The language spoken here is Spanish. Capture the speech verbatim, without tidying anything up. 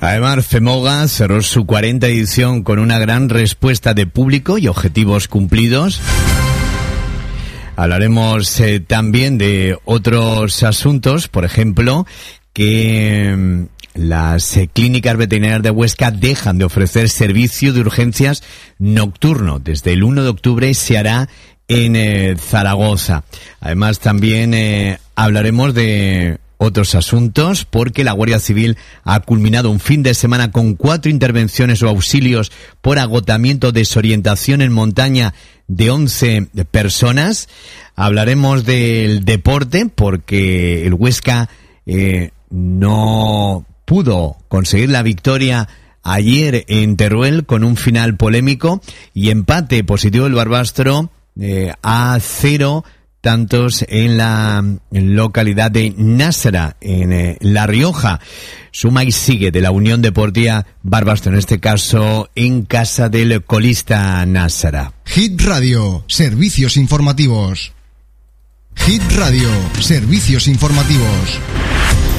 Además, Femoga cerró su cuarenta edición con una gran respuesta de público y objetivos cumplidos. Hablaremos eh, también de otros asuntos, por ejemplo, que eh, las eh, clínicas veterinarias de Huesca dejan de ofrecer servicio de urgencias nocturno. Desde el uno de octubre se hará en eh, Zaragoza. Además, también eh, hablaremos de otros asuntos, porque la Guardia Civil ha culminado un fin de semana con cuatro intervenciones o auxilios por agotamiento, desorientación en montaña de once personas. Hablaremos del deporte, porque el Huesca eh, no pudo conseguir la victoria ayer en Teruel con un final polémico y empate positivo del Barbastro eh, a cero tantos en la localidad de Násara, en eh, La Rioja. Suma y sigue de la Unión Deportiva Barbastro, en este caso en casa del colista Násara. Hit Radio, servicios informativos. Hit Radio, servicios informativos.